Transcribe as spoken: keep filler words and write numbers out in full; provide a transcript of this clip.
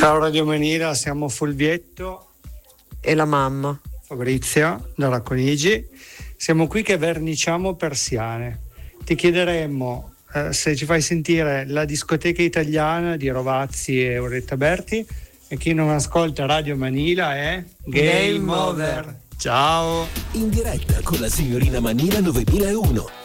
Ciao Radio Manila, siamo Fulvietto e la mamma Fabrizia da Racconigi. Siamo qui che verniciamo persiane. Ti chiederemmo eh, se ci fai sentire la discoteca italiana di Rovazzi e Oretta Berti, e chi non ascolta Radio Manila è Game, Game Over. Ciao. In diretta con la signorina Manila novemilauno.